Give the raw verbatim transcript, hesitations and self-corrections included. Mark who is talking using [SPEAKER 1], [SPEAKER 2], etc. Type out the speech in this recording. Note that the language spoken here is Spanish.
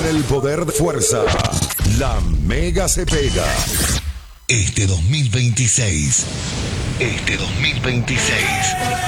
[SPEAKER 1] el poder de fuerza. La Mega se pega. Este dos mil veintiséis. Este dos mil veintiséis.